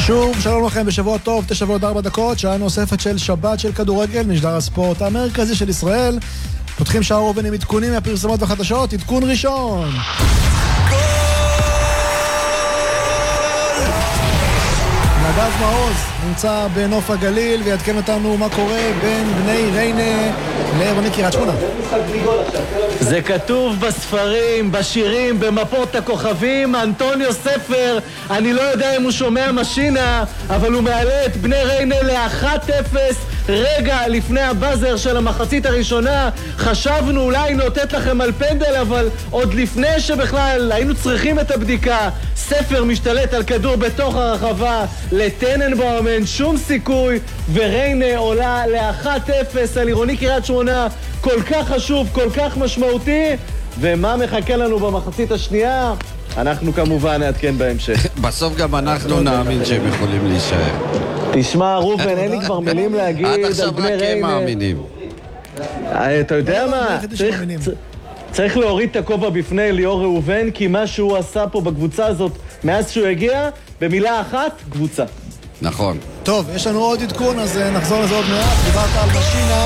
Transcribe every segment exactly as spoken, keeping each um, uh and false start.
שוב, שלום לכם בשבוע טוב, תשע ועוד ארבע דקות, שעה נוספת של שבת של כדורגל, משדר הספורט המרכזי של ישראל. פותחים שעה ראובן עם עדכונים מהפרסומות והחדשות, עדכון ראשון. נדב מעוז נמצא בנוף הגליל ויעדכן אותנו מה קורה בין בני ריינה לעירוני קריית שמונה. זה כתוב בספרים, בשירים, במפות הכוכבים. אנטוניו ספר, אני לא יודע אם הוא שומע משינה, אבל הוא מעלה את בני ריינה ל-אחת אפס רגע לפני הבאזר של המחצית הראשונה. חשבנו אולי נותת לכם על פנדל, אבל עוד לפני שבכלל היינו צריכים את הבדיקה. ספר משתלט על כדור בתוך הרחבה לטננבאום, אין שום סיכוי, וריינה עולה ל-אחת אפס על עירוני קריית שמונה. כל כך חשוב, כל כך משמעותי. ומה מחכה לנו במחצית השנייה? אנחנו כמובן נעדכן בהמשך. בסוף גם אנחנו נאמין שהם יכולים להישאר. תשמע רובן, אין לי כבר מילים להגיד על בני ריינה. עד עכשיו רק הם מאמינים. אתה יודע מה? צריך להוריד את הכובע בפני ליאור ראובן, כי מה שהוא עשה פה בקבוצה הזאת מאז שהוא הגיע, במילה אחת, קבוצה. נכון. טוב, יש לנו עוד עדכון, אז נחזור לזה עוד מעט. דיברת על משינה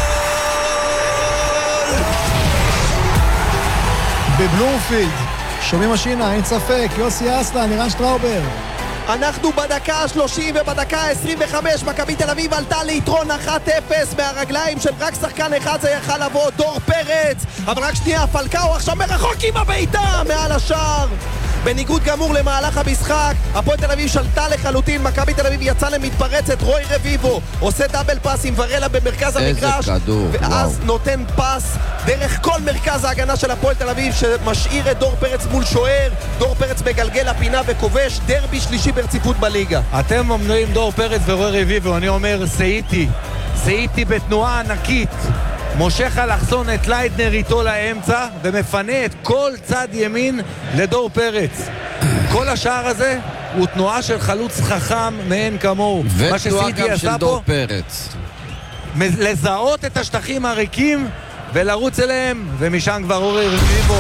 בבלומפילד. שומעים משינה, אין ספק. יוסי אסלן, נירן שטראובר. אנחנו בדקה ה-שלושים ובדקה ה-עשרים וחמש מכבי תל אביב עלתה ליתרון אחת אפס מהרגליים של רק שחקן אחד. זה יכל לבוא דור פרץ, אבל רק שנייה, פלקאו עכשיו מרחוק עם הביתה מעל השער. בניגוד גמור למהלך המשחק, הפועל תל אביב שלטה לחלוטין. מכבי תל אביב יצא למתפרצת, רוי רביבו עושה דאבל פס עם ורלה במרכז המגרש, ואז וואו. נותן פס דרך כל מרכז ההגנה של הפועל תל אביב, שמשאיר את דור פרץ מול שוער. דור פרץ מגלגל לפינה וכובש דרבי שלישי ברציפות בליגה. אתם אומרים דור פרץ ורוי רביבו, אני אומר סייטי סייטי בתנועה ענקית מושך אלכסון את ליידנר איתו לאמצע ומפנה את כל צד ימין לדור פרץ. כל השער הזה הוא תנועה של חלוץ חכם מאין כמוהו. ותנועה גם של דור פרץ, לזהות את השטחים הריקים ולרוץ אליהם, ומשם כבר אורי רביבו.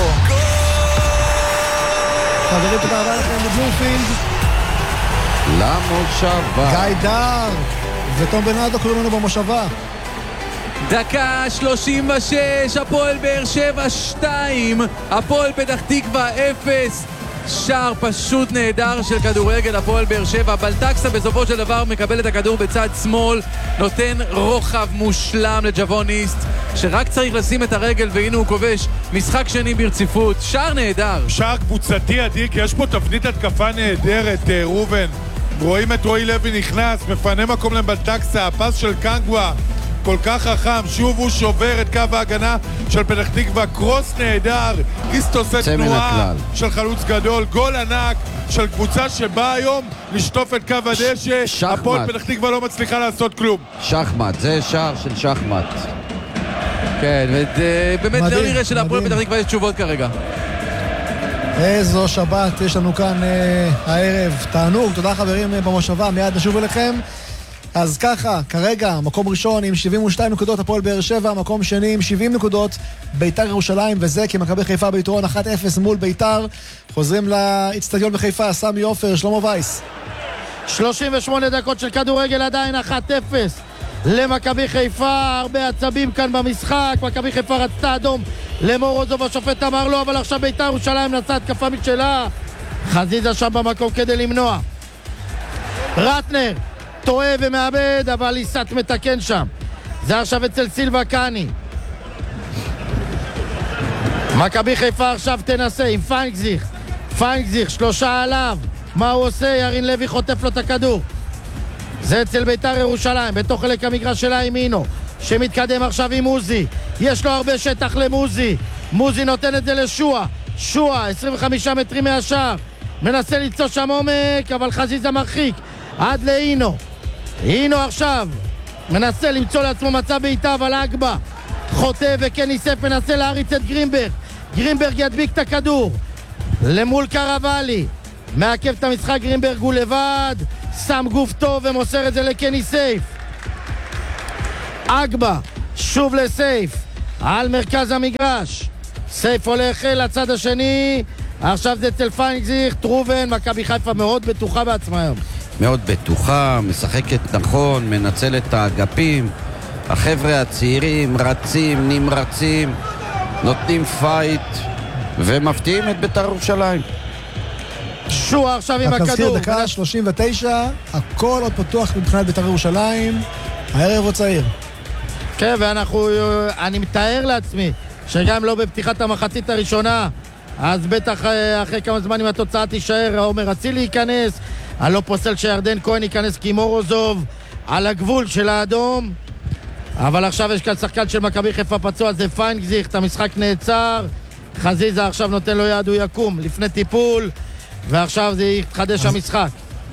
חברים, תודה רבה לכם בבלומפילד. למושבה גיא דר ותום בנאדו קוראים לנו במושבה. דקה שלושים ושש, הפועל באר שבע שתיים, הפועל פתח תקווה אפס. שער פשוט נהדר של כדורגל הפועל באר שבע. בלטקסה בסופו של דבר מקבל את הכדור בצד שמאל, נותן רוחב מושלם לג'בוניסט שרק צריך לשים את הרגל, והנה הוא כובש משחק שני ברציפות. שער נהדר, שער קבוצתי אדיר, כי יש פה תבנית התקפה נהדרת. רובן, רואים את רועי לוי נכנס, מפנה מקום לבלטקסה, הפס של קנגווה כל כך חכם, שוב הוא שובר את קו ההגנה של פתח תקווה. קרוס נהדר, קיסט עושה תנועה של חלוץ גדול, גול ענק של קבוצה שבאה היום לשטוף את קו הדשא. הפועל פתח תקווה לא מצליחה לעשות כלום. שחמט, זה שער של שחמט. כן, ובאמת לא נראה שלהפועל פתח תקווה יש תשובות כרגע. איזו שבת יש לנו כאן אה, הערב. תענוג, תודה חברים במושבה, מיד נשוב אליכם. אז ככה, כרגע, מקום ראשון עם שבעים ושתיים נקודות הפועל באר שבע, מקום שני עם שבעים נקודות ביתר ירושלים, וזה כי מכבי חיפה ביתרון אחת אפס מול ביתר. חוזרים לאצטדיון בחיפה, סמי עופר, שלמה וייס. שלושים ושמונה דקות של כדורגל, עדיין אחת אפס למכבי חיפה. הרבה עצבים כאן במשחק. מכבי חיפה רצתה אדום למורוזוב, השופט אמר לו, אבל עכשיו ביתר ירושלים נעשה התקפה משלה. חזיזה שם במקום כדי למנוע. רטנר טועה ומאבד, אבל איסת מתקן שם. זה עכשיו אצל סילבה קאני. מכבי חיפה עכשיו תנסה עם פיינגזיך. פיינגזיך, שלושה עליו. מה הוא עושה? ירין לוי חוטף לו את הכדור. זה אצל ביתר ירושלים, בתוך חלק המגרש שלה עם אינו, שמתקדם עכשיו עם מוזי. יש לו הרבה שטח למוזי. מוזי נותן את זה לשועה. שועה, עשרים וחמישה מטרים מהשאר. מנסה ליצוא שם עומק, אבל חזיזה מרחיק. עד לאינו. אינו עכשיו מנסה למצוא לעצמו מצב בעיטה, אבל אגבה חוטא וקניסף מנסה להריץ את גרינברג. גרינברג ידביק את הכדור למול קרבלי, מעכב את המשחק. גרינברג הוא לבד, שם גוף טוב ומוסר את זה לקני סייף. אגבה שוב לסייף על מרכז המגרש. סייף הולך לצד השני, עכשיו זה אצל פיינגזיך. טרובן, מכבי חיפה מאוד בטוחה בעצמה היום. מאוד בטוחה, משחקת נכון, מנצלת את האגפים. החבר'ה הצעירים רצים, נמרצים, נותנים פייט ומפתיעים את בית"ר ירושלים. שועה עכשיו עם הכדור. תזכיר דקה שלושים ותשע, הכל עוד פתוח מבחינת בית"ר ירושלים, הערב עוד צעיר. כן, ואנחנו, אני מתאר לעצמי שגם לא בפתיחת המחצית הראשונה, אז בטח אחרי כמה זמן אם התוצאה תישאר, עומר אצילי ייכנס, אני לא פוסל שירדן כהן ייכנס כי מורוזוב על הגבול של האדום, אבל עכשיו יש כאן שחקן של מכבי חיפה פצוע, זה פיינגזיך, את המשחק נעצר, חזיזה עכשיו נותן לו יד, הוא יקום לפני טיפול, ועכשיו זה יתחדש המשחק.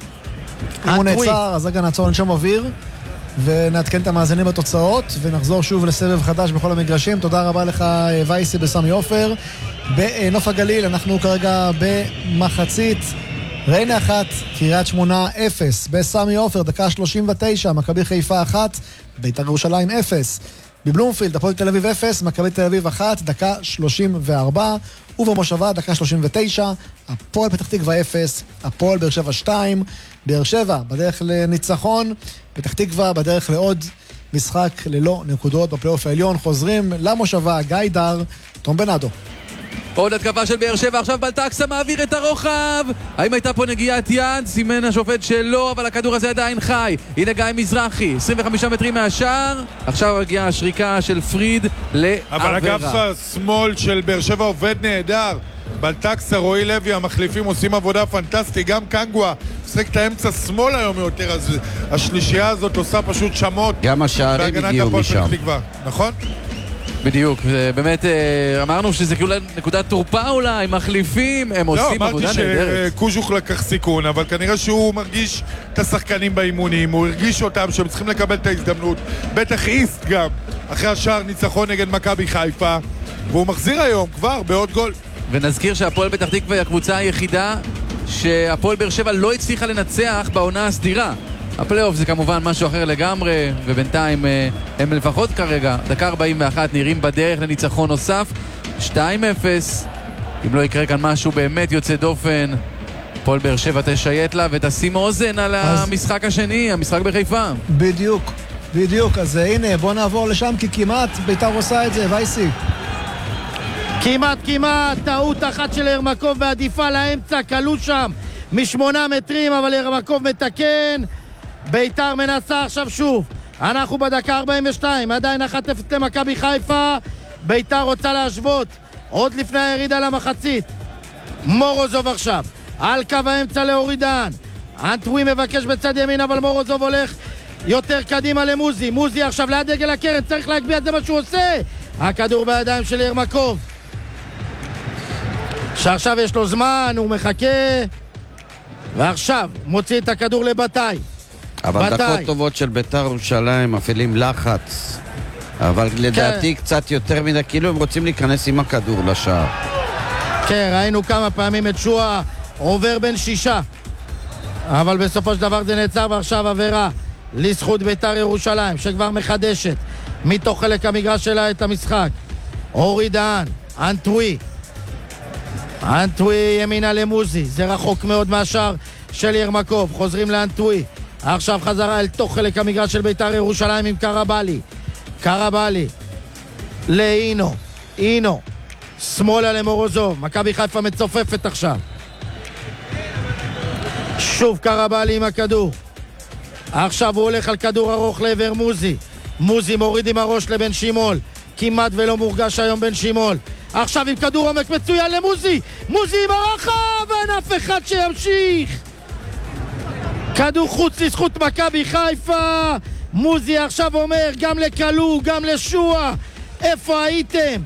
אם הוא נעצר, אז רגע נעצור לנשום אוויר ונעדכן את המאזינים בתוצאות ונחזור שוב לסבב חדש בכל המגרשים. תודה רבה לך וייסי בסמי עופר. בנוף הגליל אנחנו כרגע במחצית, ריינה אחת, קריית שמונה אפס. בסמי עופר דקה שלושים ותשע, מכבי חיפה אחת, בית"ר ירושלים אפס. בבלומפילד הפועל תל אביב אפס, מכבי תל אביב אחת, דקה שלושים וארבע. ובמושבה דקה שלושים ותשע, הפועל פתח תקווה אפס, הפועל באר שבע שתיים. באר שבע בדרך לניצחון, פתח תקווה בדרך לעוד משחק ללא נקודות בפלייאוף העליון. חוזרים למושבה, גיידר, תום בנאדו. עוד התקפה של באר שבע, עכשיו בלטקסה מעביר את הרוחב. האם הייתה פה נגיעת יד? סימן השופט שלא, אבל הכדור הזה עדיין חי. הנה גיא מזרחי, עשרים וחמישה מטרים מהשער. עכשיו הגיעה השריקה של פריד לעבירה. אבל אגב השמאל של באר שבע עובד נהדר. בלטקסה, רועי לוי, המחליפים עושים עבודה פנטסטית. גם קנגווה משחק את האמצע שמאל היום יותר, אז השלישייה הזאת עושה פשוט שמות. גם השערים הגיעו משם. נכון? בדיוק, באמת אמרנו שזה כאילו נקודת תורפה אולי, מחליפים, הם עושים עבודה נהדרת. לא, אמרתי שקוז'וך לקח סיכון, אבל כנראה שהוא מרגיש את השחקנים באימונים, הוא הרגיש אותם שהם צריכים לקבל את ההזדמנות, בטח איסט גם, אחרי השער ניצחון נגד מכבי חיפה, והוא מחזיר היום כבר בעוד גול. ונזכיר שהפועל פתח תקווה היא הקבוצה היחידה שהפועל באר שבע לא הצליחה לנצח בעונה הסדירה. הפלייאוף זה כמובן משהו אחר לגמרי, ובינתיים הם לפחות כרגע, דקה ארבעים ואחת, נראים בדרך לניצחון נוסף, שתיים אפס. אם לא יקרה כאן משהו באמת יוצא דופן, הפועל באר שבע תשייט לה ותשים אוזן על אז... המשחק השני, המשחק בחיפה. בדיוק, בדיוק. אז הנה, בוא נעבור לשם, כי כמעט בית"ר עושה את זה, וייסי. כמעט, כמעט, טעות אחת של ירמקוב בעדיפה לאמצע, קלו שם משמונה מטרים, אבל ירמקוב מתקן. בית"ר מנסה עכשיו שוב, אנחנו בדקה ארבעים ושתיים, עדיין אחת אפס למכבי חיפה. בית"ר רוצה להשוות עוד לפני הירידה למחצית. מורוזוב עכשיו על קו האמצע לאורידן, אנטווי מבקש בצד ימין, אבל מורוזוב הולך יותר קדימה למוזי. מוזי עכשיו ליד דגל הקרן, צריך להגביה את זה מה שהוא עושה. הכדור בידיים של ירמקוב, שעכשיו יש לו זמן, הוא מחכה, ועכשיו מוציא את הכדור לבתאי. אבל דקות טובות של בית"ר ירושלים, מפעילים לחץ, אבל לדעתי קצת יותר מדי, כאילו הם רוצים להיכנס עם הכדור לשער. כן, ראינו כמה פעמים את שועה עובר בין שישה, אבל בסופו של דבר זה נעצר, ועכשיו עבירה לזכות בית"ר ירושלים שכבר מחדשת מתוך חלק המגרש שלה את המשחק. אורי דהן, אנטווי אנטווי ימינה למוזי, זה רחוק מאוד מהשער של ירמקוב. חוזרים לאנטווי, עכשיו חזרה אל תוך חלק המגרש של בית"ר ירושלים עם קרבלי. קרבלי לאינו, אינו שמאלה למורוזוב. מכבי חיפה מצופפת עכשיו, שוב קרבלי עם הכדור, עכשיו הוא הולך על כדור ארוך לעבר מוזי. מוזי מוריד עם הראש לבן שימול, כמעט ולא מורגש היום בן שימול. עכשיו עם כדור עומק מצוין למוזי, מוזי עם הרחב, ואין אף אחד שימשיך. כדור חוץ לזכות מכבי חיפה. מוזי עכשיו אומר גם לקלו, גם לשועה, איפה הייתם?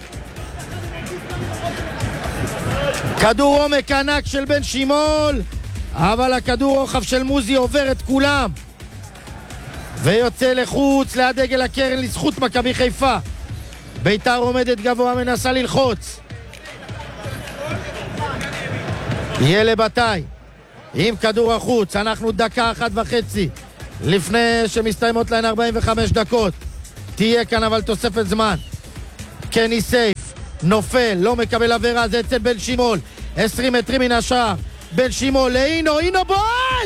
כדור עומק ענק של בן שימול, אבל הכדור רוחב של מוזי עובר את כולם ויוצא לחוץ ליד דגל הקרן לזכות מכבי חיפה. בית"ר עומדת גבוה, מנסה ללחוץ. יהיה לבתאי עם כדור החוץ. אנחנו דקה אחת וחצי לפני שמסתיימות להן ארבעים וחמש דקות. תהיה כאן אבל תוספת זמן. קני סייף נופל, לא מקבל עבירה, זה אצל בן שימול, עשרים מטרים מן השער. בן שימול לאינו, אינו בועט,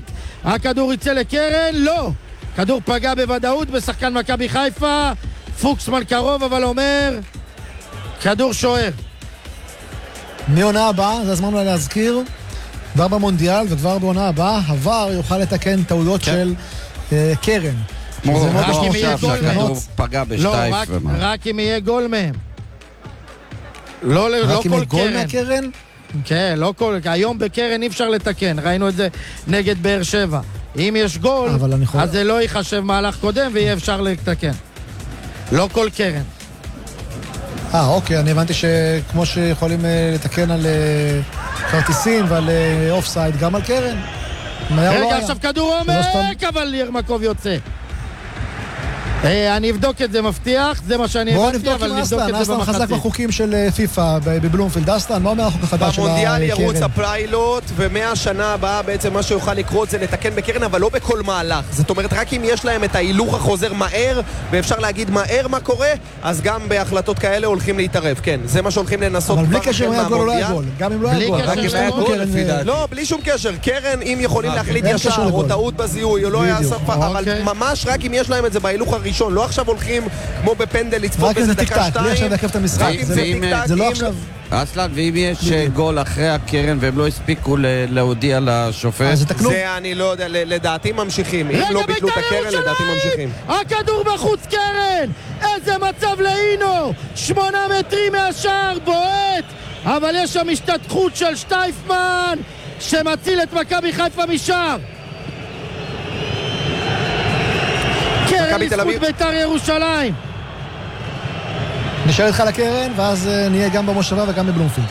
הכדור יצא לקרן, לא. כדור פגע בוודאות בשחקן מכבי חיפה. פוקסמן קרוב אבל אומר כדור שוער. מעונה הבאה, זה הזמן אולי להזכיר, כבר במונדיאל וכבר בעונה הבאה, הוואר יוכל לתקן טעויות של אה, קרן. כמו זה מאוד רק אם יהיה משמעותי. גול שהכדור מהם. פגע לא, בשטייף רק, ומה. רק אם יהיה גול מהם. לא, לא רק אם כל יהיה גול קרן. מהקרן? כן, לא כל... היום בקרן אי אפשר לתקן, ראינו את זה נגד באר שבע. אם יש גול, אבל אני יכול- אז זה לא ייחשב מהלך קודם ויהיה אפשר לתקן. לא כל קרן. אה, אוקיי, אני הבנתי שכמו שיכולים אה, לתקן על אה, כרטיסים ועל אה, אופסייד, גם על קרן. אם היה או לא רגע, היה. עכשיו כדור זה לא סתם- עומק, אבל ירמקוב יוצא. אה, אני אבדוק את זה, מבטיח, זה מה שאני בואו הבנתי, נבדוק אבל עם נבדוק אסלן, את זה אסלן חזק במחצית. בחוקים של אה, פיפא ב- בבלומפילד. אסלן, מה אומר החוק החדש של הקרן? במונדיאל ירוץ הפיילוט, ומהשנה הבאה בעצם מה שיוכל לקרות זה לתקן בקרן, אבל לא בכל מהלך. זאת אומרת, רק אם יש להם את ההילוך החוזר מהר, ואפשר להגיד מהר מה קורה, אז גם בהחלטות כאלה הולכים להתערב. כן, זה מה שהולכים לנסות אבל כבר בלי קשר החל אם היה גול או לא היה מהמונדיאל. גול. גם אם לא היה בלי גול. קשר רק אם אם היה היה גול, גול, קרן, לפי אה, דעתי. לא, בלי שום קשר. קרן, אם יכולים להחליט אין קשר ישר, או לגול. טעות בזיהוי, או לא היה בדיוק. שפה, אבל אוקיי. ממש רק אם יש להם את זה בהילוך הראשון. לא עכשיו הולכים כמו בפנדל לצפות רק אם בזה זה דקה טיק-טק, שתיים. בלי עכשיו לעכב את המשחק. רק אם זה- זה ואם, טיק-טק, זה לא אם- עכשיו... אסלן, ואם יש גול אחרי הקרן והם לא הספיקו ל- להודיע לשופט, אז תקנו. זה אני לא יודע, ל- לדעתי ממשיכים. אם רגע, לא ביטלו את בית"ר הקרן, ירושלים! לדעתי ממשיכים. הכדור בחוץ קרן! איזה מצב לאינו! שמונה מטרים מהשער, בועט! אבל יש שם השתתחות של שטייפמן שמציל את מכבי חיפה משער. קרן מכבי תל לזכות אביב. בית"ר ירושלים. נשאר איתך לקרן, ואז אה, נהיה גם במושבה וגם בבלומפילד.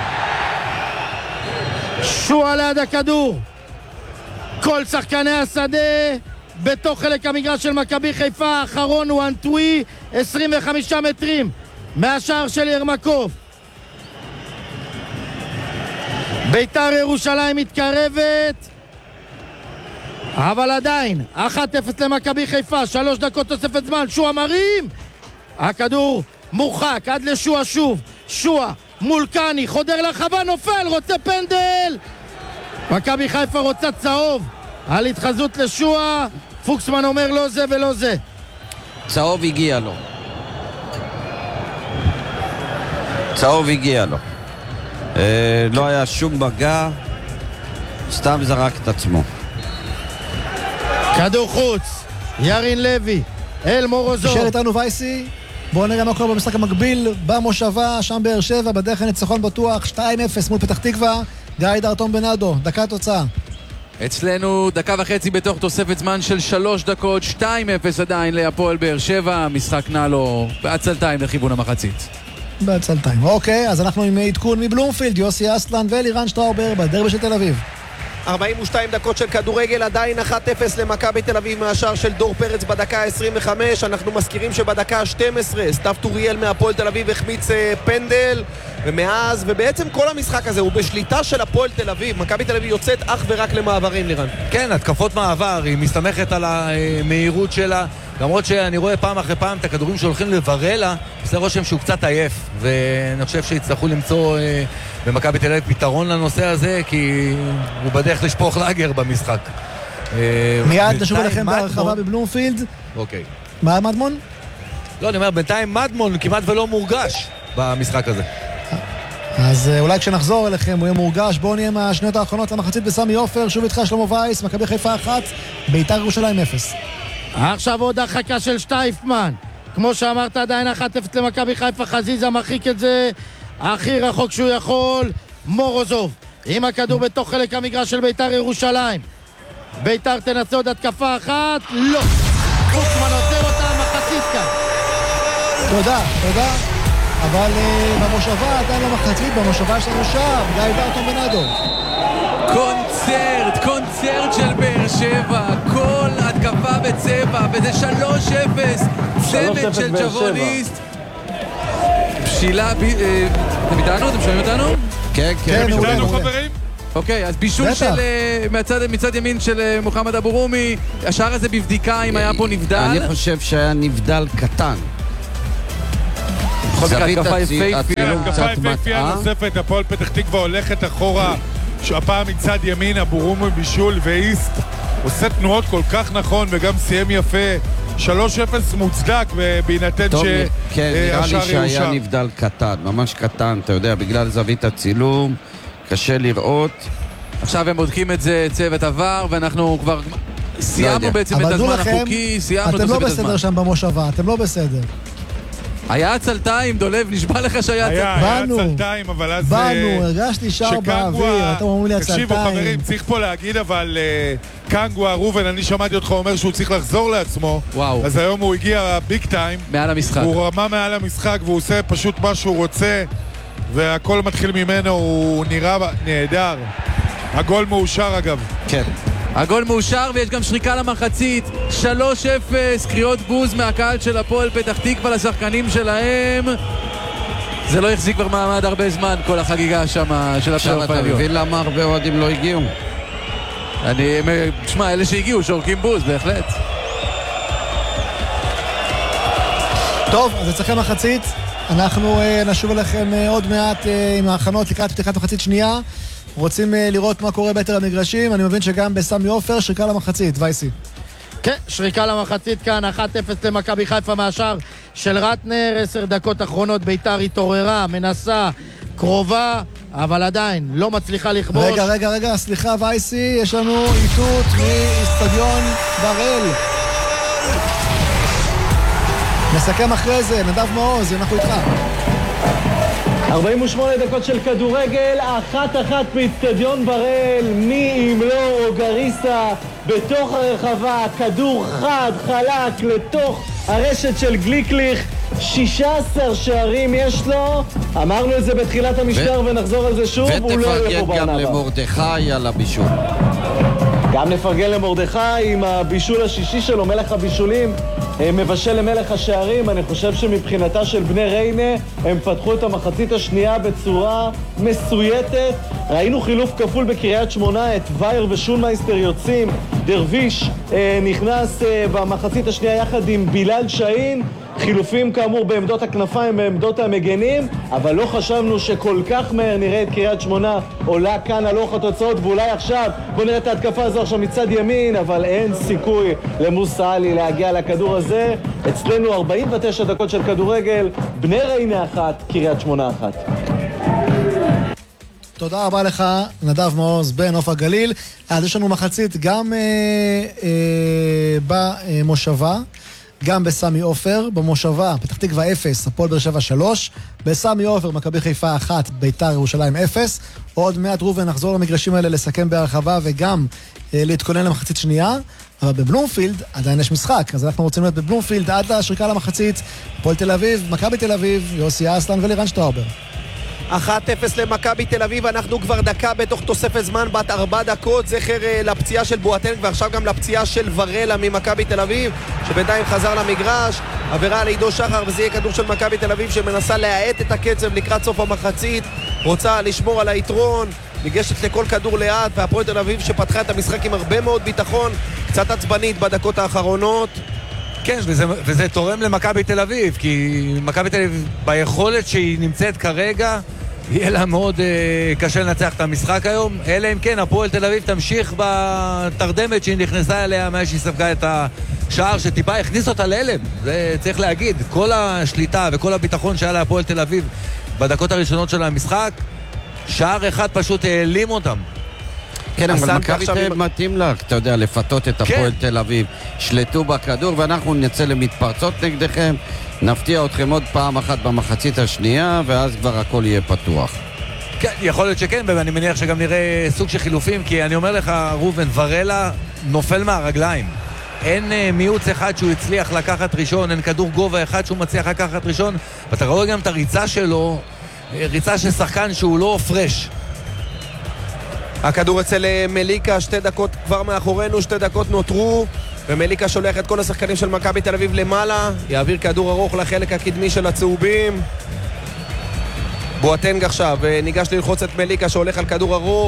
שועה ליד הכדור. כל שחקני השדה בתוך חלק המגרש של מכבי חיפה. האחרון הוא אנטואי, עשרים וחמישה מטרים מהשער של ירמקוב. בית"ר ירושלים מתקרבת, אבל עדיין אחת אפס למכבי חיפה. שלוש דקות תוספת זמן. שועה מרים, הכדור מורחק עד לשועה שוב. שועה מול קני, חודר לחווה, נופל, רוצה פנדל. מכבי חיפה רוצה צהוב על התחזות לשועה. פוקסמן אומר לא זה ולא זה. צהוב הגיע לו. צהוב הגיע לו. אה, לא היה שום מגע, סתם זרק את עצמו. כדור חוץ, ירין לוי אל מורוזוב. נשאר איתנו וייסי. בואו נראה מה קורה במשחק המקביל במושבה, שם באר שבע, בדרך לניצחון בטוח, שתיים אפס מול פתח תקווה. גיא דרטון בנאדו, דקה תוצאה. אצלנו דקה וחצי בתוך תוספת זמן של שלוש דקות, שתיים אפס עדיין להפועל באר שבע. משחק נע לו בעצלתיים לכיוון המחצית. בעצלתיים. אוקיי, אז אנחנו עם עדכון מבלומפילד, יוסי אסלן ואלירן שטראובר בדרבי של תל אביב. ארבעים ושתיים דקות של כדורגל, עדיין אחת אפס למכבי תל אביב מהשער של דור פרץ בדקה ה-עשרים וחמש. אנחנו מזכירים שבדקה ה-שתים עשרה סתיו טוריאל מהפועל תל אביב החמיץ אה, פנדל, ומאז, ובעצם כל המשחק הזה הוא בשליטה של הפועל תל אביב. מכבי תל אביב יוצאת אך ורק למעברים, לירן. כן, התקפות מעבר, היא מסתמכת על המהירות שלה, למרות שאני רואה פעם אחרי פעם את הכדורים שהולכים לברלה, עושה רושם שהוא קצת עייף, ואני חושב שיצטרכו למצוא אה, במכבי תל אביב פתרון לנושא הזה, כי הוא בדרך לשפוך לאגר במשחק. אה, מיד נשוב בינתיים אליכם בהרחבה מדמון- בבלומפילד. אוקיי. מה מדמון? לא, אני אומר, בינתיים מדמון כמעט ולא מורגש במשחק הזה. אז אה, אולי כשנחזור אליכם הוא יהיה מורגש. בואו נהיה מהשניות האחרונות למחצית בסמי עופר. שוב איתך שלמה וייס, מכבי חיפה אחת, בית"ר ירושלים אפס. עכשיו עוד הרחקה של שטייפמן. כמו שאמרת, עדיין אחת אפס למכבי חיפה. חזיזה מרחיק את זה הכי רחוק שהוא יכול. מורוזוב עם הכדור בתוך חלק המגרש של בית"ר ירושלים. בית"ר תנסה עוד התקפה אחת, לא. פוקסמן עוצר אותה, מחצית כאן. תודה, תודה. אבל אה, במושבה עדיין לא מחצית, במושבה יש לנו שער, גיא דרטון בנאדו. קונצרט, קונצרט של באר שבע, כל התקפה בצבע, וזה שלוש אפס, צמד של ג'בוניסט. פשילה, ב- אה, אתם איתנו? אתם שומעים אותנו? כן, כן, כן. מעולה, איתנו מעולה. חברים? אוקיי, אז בישול בטח. של אה, מצד, מצד ימין של אה, מוחמד אבו רומי. השער הזה בבדיקה אם היה פה נבדל. אני חושב שהיה נבדל קטן. בכל מקרה, זווית התקפה הצי- יפהפייה. הצילום התקפה קצת יפהפייה מטעה. נוספת, הפועל פתח תקווה הולכת אחורה, הפעם מצד ימין, אבו רומי בישול ואיסט עושה תנועות כל כך נכון וגם סיים יפה. שלוש אפס מוצדק בהינתן טוב, שהשאר כן, נראה לי שהיה יאושר. נבדל קטן, ממש קטן, אתה יודע, בגלל זווית הצילום, קשה לראות. עכשיו הם בודקים את זה צוות עבר, ואנחנו כבר סיימנו יודע. בעצם את אבל דעו הזמן לכם, החוקי, סיימנו את אתם לא תוספת הזמן. בסדר שם במושבה, אתם לא בסדר. היה הצלתיים, דולב, נשבע לך שהיה היה, הצלתיים. היה באנו. צלתיים, אבל אז... באנו, אה, הרגשתי שער שקנגווה- באוויר, אתם אומרים לי תקשיבו הצלתיים. חברים, צריך פה להגיד אבל אה, קנגווה, ראובן, אני שמעתי אותך אומר שהוא צריך לחזור לעצמו. וואו. אז היום הוא הגיע ביג טיים. מעל המשחק. הוא רמה מעל המשחק והוא עושה פשוט מה שהוא רוצה והכל מתחיל ממנו, הוא נראה נהדר. הגול מאושר אגב. כן. הגול מאושר ויש גם שריקה למחצית. שלוש אפס, קריאות בוז מהקהל של הפועל פתח תקווה לשחקנים שלהם. זה לא החזיק כבר מעמד הרבה זמן, כל החגיגה שם של עכשיו הפלייאוף אתה העליון. מבין למה הרבה אוהדים לא הגיעו? אני, תשמע, אלה שהגיעו שורקים בוז, בהחלט. טוב, אז אצלכם מחצית. אנחנו אה, נשוב אליכם אה, עוד מעט אה, עם ההכנות לקראת פתיחת מחצית שנייה. רוצים אה, לראות מה קורה ביתר המגרשים. אני מבין שגם בסמי עופר שריקה למחצית, וייסי. כן, שריקה למחצית כאן, אחת אפס למכבי חיפה מהשאר של רטנר, עשר דקות אחרונות, ביתר התעוררה, מנסה, קרובה, אבל עדיין לא מצליחה לכבוש. רגע, רגע, רגע, סליחה וייסי, יש לנו איתות מאיצטדיון בראל. נסכם אחרי זה, נדב מעוז, אנחנו איתך. ארבעים ושמונה דקות של כדורגל, אחת אחת באצטדיון בראל, מי אם לא אוגריסה בתוך הרחבה, כדור חד, חלק, לתוך הרשת של גליקליך, שישה עשר שערים יש לו, אמרנו את זה בתחילת המשטר ו... ונחזור על זה שוב, הוא לא יהיה פה ותפרגן גם בעונה הבאה. למרדכי על הבישול. גם נפרגן למרדכי עם הבישול השישי שלו, מלך הבישולים, מבשל למלך השערים. אני חושב שמבחינתה של בני ריינה הם פתחו את המחצית השנייה בצורה מסויטת. ראינו חילוף כפול בקריית שמונה, את וייר ושולמייסטר יוצאים, דרוויש אה, נכנס אה, במחצית השנייה יחד עם בילal שאין, חילופים כאמור בעמדות הכנפיים, בעמדות המגנים, אבל לא חשבנו שכל כך מהר נראה את קריית שמונה עולה כאן על אורך התוצאות, ואולי עכשיו, בוא נראה את ההתקפה הזו עכשיו מצד ימין, אבל אין סיכוי למוסא עלי להגיע לכדור הזה. אצלנו ארבעים ותשע דקות של כדורגל, בני ריינה אחת, קריית שמונה אחת. תודה רבה לך, נדב מעוז בנוף הגליל. אז יש לנו מחצית גם אה, אה, במושבה, גם בסמי עופר, במושבה, פתח תקווה אפס, הפועל באר שבע שלוש, בסמי עופר, מכבי חיפה אחת, ביתר ירושלים אפס. עוד מעט ראובן נחזור למגרשים האלה לסכם בהרחבה וגם אה, להתכונן למחצית שנייה, אבל בבלומפילד עדיין יש משחק, אז אנחנו רוצים להיות בבלומפילד עד השריקה למחצית, הפועל תל אביב, מכבי תל אביב, יוסי אסלן ולירן שטראובר. אחת אפס למכבי תל אביב, אנחנו כבר דקה בתוך תוספת זמן בת ארבע דקות, זכר לפציעה של בואטנג ועכשיו גם לפציעה של ורלה ממכבי תל אביב שבינתיים חזר למגרש. עבירה על עידו שחר וזה יהיה כדור של מכבי תל אביב שמנסה להאט את הקצב לקראת סוף המחצית, רוצה לשמור על היתרון, ניגשת לכל כדור לאט, והפועל תל אביב שפתחה את המשחק עם הרבה מאוד ביטחון, קצת עצבנית בדקות האחרונות. כן, וזה, וזה תורם למכבי תל אביב, כי מכבי תל אביב ביכולת שהיא נמצאת כרגע יהיה לה מאוד אה, קשה לנצח את המשחק היום, אלא אם כן הפועל תל אביב תמשיך בתרדמת שהיא נכנסה אליה מאז שהיא ספגה את השער שטיפה הכניס אותה להלם. זה צריך להגיד, כל השליטה וכל הביטחון שהיה לה הפועל תל אביב בדקות הראשונות של המשחק, שער אחד פשוט העלים אותם. כן, אבל מכבי עכשיו תל עם- אביב מתאים לה, אתה יודע, לפתות את הפועל תל אביב, שלטו בכדור ואנחנו נצא למתפרצות נגדכם, נפתיע אתכם עוד פעם אחת במחצית השנייה ואז כבר הכל יהיה פתוח. כן, יכול להיות שכן, ואני מניח שגם נראה סוג של חילופים, כי אני אומר לך, ראובן, ורלה נופל מהרגליים. אין uh, מיוץ אחד שהוא הצליח לקחת ראשון, אין כדור גובה אחד שהוא מצליח לקחת ראשון, ואתה רואה גם את הריצה שלו, ריצה של שחקן שהוא לא פרש. הכדור אצל מליקה, שתי דקות כבר מאחורינו, שתי דקות נותרו, ומליקה שולח את כל השחקנים של מכבי תל אביב למעלה, יעביר כדור ארוך לחלק הקדמי של הצהובים. בואטנג עכשיו ניגש ללחוץ את מליקה שהולך על כדור ארוך,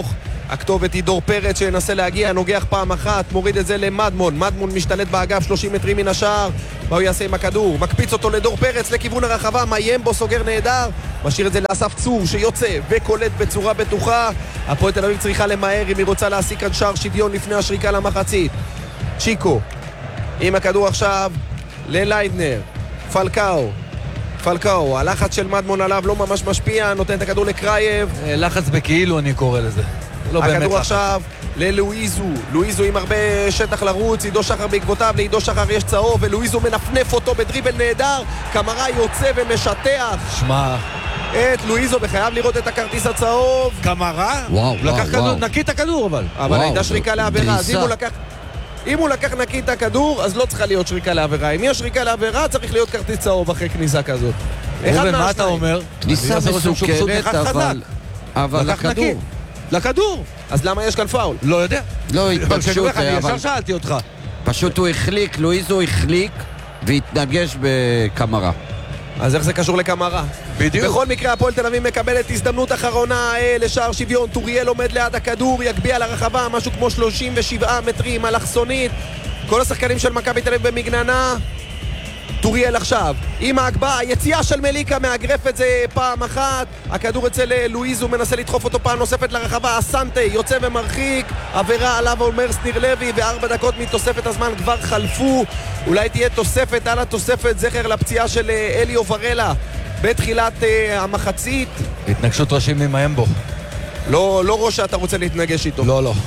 הכתובת היא דור פרץ שינסה להגיע, נוגח פעם אחת, מוריד את זה למדמון, מדמון משתלט באגף שלושים מטרים מן השער, מה הוא יעשה עם הכדור? מקפיץ אותו לדור פרץ לכיוון הרחבה, מיימבו סוגר נהדר, משאיר את זה לאסף צור שיוצא וקולט בצורה בטוחה. הפועל תל אביב צריכה למהר אם היא רוצה להשיג כאן שער שוויון לפני השריקה למחצית. צ'יקו עם הכדור עכשיו לליידנר, פלקאו פלקאו, הלחץ של מדמון עליו לא ממש משפיע, נותן את הכדור לקרייב, לחץ בכאילו אני קורא לזה, לא באמת הכדור לחץ. עכשיו ללואיזו, לואיזו עם הרבה שטח לרוץ, עידו שחר בעקבותיו, לעידו שחר יש צהוב ולואיזו מנפנף אותו בדריבל נהדר, קמרה יוצא ומשטח שמע, את לואיזו וחייב לראות את הכרטיס הצהוב. קמרה? וואו, לקח וואו, כדור, וואו. נקי את הכדור אבל. אבל וואו, הייתה שריקה לעבירה, אז אם הוא לקח אם הוא לקח נקי את הכדור, אז לא צריכה להיות שריקה לעבירה. אם יש שריקה לעבירה, צריך להיות כרטיס צהוב אחרי כניסה כזאת. רובן, מה אתה אומר? כניסה מסוכרת, אבל... אבל לקח נקי. לכדור. לכדור. אז למה יש כאן פאול? לא יודע. לא התבקשות, אני אבל ישר שאלתי אותך. פשוט הוא החליק, לואיזו החליק והתנגש בקמרה. אז איך זה קשור לקמרה? בדיוק. בכל מקרה, הפועל תל אביב מקבלת הזדמנות אחרונה אה, לשער שוויון. טוריאל עומד ליד הכדור, יגביע לרחבה, משהו כמו שלושים ושבעה מטרים, אלכסונית. כל השחקנים של מכבי תל אביב במגננה. טוריאל עכשיו, עם ההגבהה, היציאה של מליקה מאגרף את זה פעם אחת, הכדור אצל לואיזו, מנסה לדחוף אותו פעם נוספת לרחבה, אסנטה יוצא ומרחיק, עבירה עליו אומר שניר לוי, וארבע דקות מתוספת הזמן כבר חלפו, אולי תהיה תוספת על התוספת, זכר לפציעה של אליו ורלה בתחילת uh, המחצית. התנגשות ראשים ממאמבו. לא, לא ראש שאתה רוצה להתנגש איתו. לא, לא.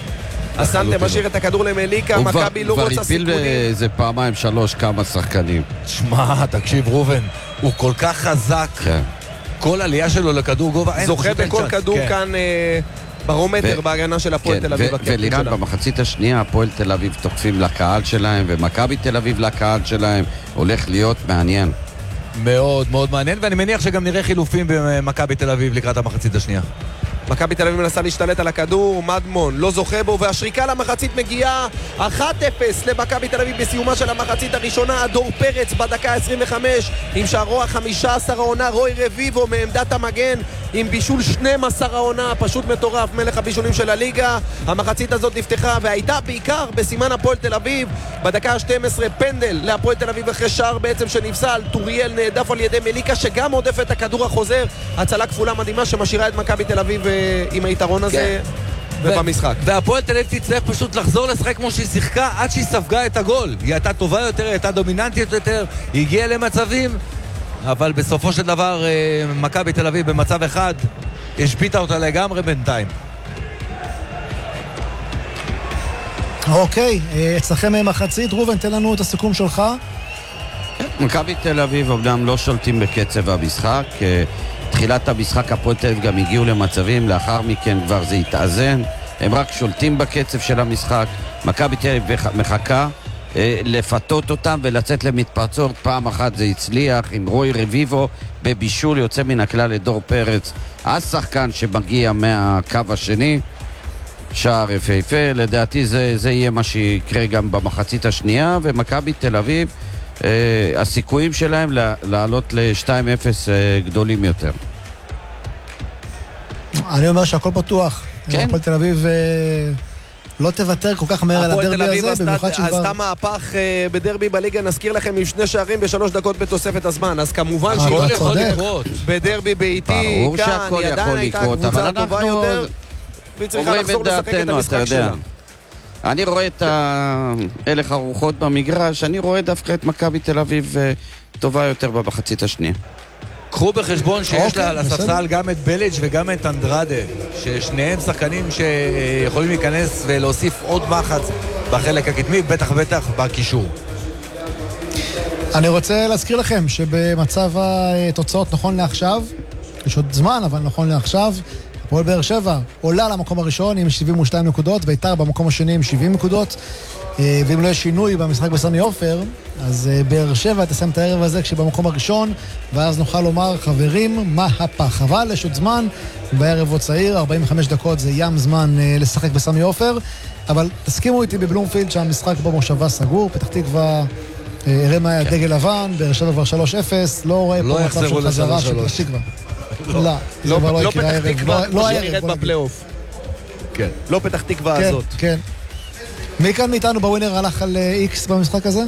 אסנטה משאיר את הכדור למליקה, מכבי לא רוצה סיכונים. הוא כבר הפיל איזה פעמיים שלוש כמה שחקנים. שמע, תקשיב רובן, הוא כל כך חזק. כן. כל עלייה שלו לכדור גובה, זוכה בכל כדור כאן ברומטר בהגנה של הפועל תל אביב. ולירן, במחצית השנייה הפועל תל אביב תוקפים לקהל שלהם, ומכבי תל אביב לקהל שלהם, הולך להיות מעניין. מאוד מאוד מעניין, ואני מניח שגם נראה חילופים במכבי תל אביב לקראת המחצית השנייה. מכבי תל אביב מנסה להשתלט על הכדור, מדמון לא זוכה בו, והשריקה למחצית מגיעה אחת אפס למכבי תל אביב בסיומה של המחצית הראשונה. דור פרץ בדקה עשרים וחמש עם שערו ה-חמישה עשר העונה, רוי רביבו מעמדת המגן עם בישול שנים עשר העונה, פשוט מטורף, מלך הבישולים של הליגה. המחצית הזאת נפתחה והייתה בעיקר בסימן הפועל תל אביב. בדקה ה-שתים עשרה פנדל להפועל תל אביב אחרי שער בעצם שנפסל, טוריאל נעדף על ידי מליקה שגם עודף את הכדור החוזר, הצלה כפולה מדהימה שמשאירה את מכבי תל אביב עם היתרון הזה ובמשחק. והפועל תל אביב תצטרך פשוט לחזור לשחק כמו שהיא שיחקה עד שהיא ספגה את הגול. היא הייתה טובה יותר, היא הייתה דומיננטית יותר, היא הגיעה למצבים, אבל בסופו של דבר מכבי תל אביב במצב אחד השביטה אותה לגמרי בינתיים. אוקיי, אצלכם מחצית, רובן, תן לנו את הסיכום שלך. מכבי תל אביב אומנם לא שולטים בקצב המשחק, תחילת המשחק הפועל תל אביב גם הגיעו למצבים, לאחר מכן כבר זה התאזן, הם רק שולטים בקצב של המשחק. מכבי תל אביב מחכה אה, לפתות אותם ולצאת למתפרצות. פעם אחת זה הצליח עם רוי רביבו בבישול יוצא מן הכלל לדור פרץ, השחקן שמגיע מהקו השני, שער יפהפה. לדעתי זה, זה יהיה מה שיקרה גם במחצית השנייה, ומכבי תל אביב Uh, הסיכויים שלהם לעלות ל-שתיים אפס uh, גדולים יותר. אני אומר שהכל פתוח. כן. הפועל תל אביב uh, לא תוותר כל כך מהר על הדרבי הזה, במיוחד שכבר... עשתה מהפך uh, בדרבי בליגה, נזכיר לכם, עם שני שערים בשלוש דקות בתוספת הזמן, אז כמובן שהכל יכול לקרות. בדרבי ביתי, כאן, היא עדיין הייתה קבוצה טובה יותר, והיא צריכה לחזור לשחק את המשחק שלה. אני רואה את הלך הרוחות במגרש, אני רואה דווקא את מכבי תל אביב טובה יותר במחצית השנייה. קחו בחשבון שיש לה לספסל גם את בליץ' וגם את אנדרדה, ששניהם שחקנים שיכולים להיכנס ולהוסיף עוד מחץ בחלק הקדמי, בטח בטח בקישור. אני רוצה להזכיר לכם שבמצב התוצאות נכון לעכשיו, יש עוד זמן, אבל נכון לעכשיו, הפועל באר שבע עולה למקום הראשון עם שבעים ושתיים נקודות, בית"ר במקום השני עם שבעים נקודות, ואם לא יש שינוי במשחק בסמי עופר, אז באר שבע תסיים את הערב הזה כשבמקום הראשון, ואז נוכל לומר, חברים, מה הפח? אבל יש עוד זמן, בערב עוד צעיר, ארבעים וחמש דקות זה ים זמן לשחק בסמי עופר, אבל תסכימו איתי בבלומפילד שהמשחק במושבה סגור, פתח תקווה הרמה דגל לבן, באר שבע כבר שלוש אפס, לא רואה פה מצב של חזרה של פתח תקווה. לא, לא פתח תקווה, לא נראית בפלייאוף. כן. לא פתח תקווה כן, הזאת. כן. מי כאן מאיתנו בווינר הלך על איקס במשחק הזה?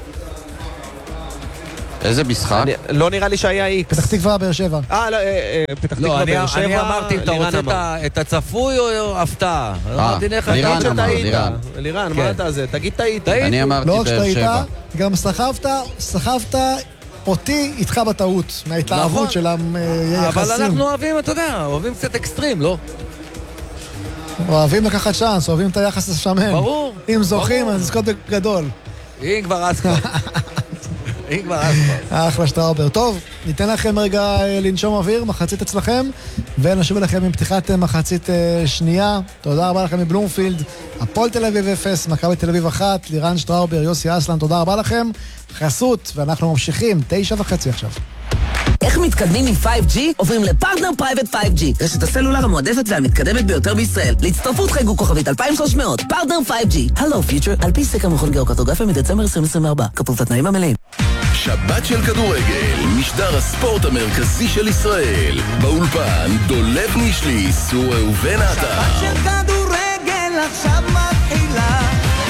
איזה משחק? אני- לא נראה לי שהיה איקס. פתח תקווה, באר שבע. אה, לא, אה, אה, פתח לא, תקווה, אני, באר שבע. אני אמרתי, אם אתה לירן רוצה את אמר. ה- את הצפוי או הפתעה? אמרתי, נלך על לירן טעות אמר, שטעית. לירן. לירן, כן. מה אתה זה? תגיד טעית. אני אמרתי לא רק באר שטעית, שבע. גם סחבת, סחבת אותי איתך בטעות, מההתלהבות נכון. של היחסים. אבל אנחנו אוהבים, אתה יודע, אוהבים קצת אקסטרים, לא? אוהבים לקחת צ'אנס, אוהבים את היחס השמן. ברור. אם זוכים, ברור. אז לזכות בגדול. אם כבר אז כבר. אם כבר אז כבר. אחלה שטראובר. טוב, ניתן לכם רגע אה, לנשום אוויר, מחצית אצלכם, ונשוב אליכם עם פתיחת אה, מחצית אה, שנייה. תודה רבה לכם מבלומפילד, הפועל תל אביב אפס, מכבי תל אביב אחת, לירן שטראובר, יוסי אסלן, תודה רבה לכם. חסות, ואנחנו ממשיכים, תשע וחצי עכשיו. איך מתקדמים עם פייב ג'י? עוברים לפרטנר פרייבט פייב ג'י, רשת הסלולר המועדפת והמתקדמת ביותר בישראל. להצטרפות חייגו כוכבית אלפיים ושלוש מאות, פרטנר פייב ג'י. הלו פיוטר, על פי סקר מכון גיאוקרטוגרפיה מדצמבר עשרים עשרים וארבע, כפוף לתנאים המלאים. שבת של כדורגל, משדר הספורט המרכזי של ישראל. באולפן דולב נישלי, סור ראובן עטר. שבת של כדורגל עכשיו מתחילה.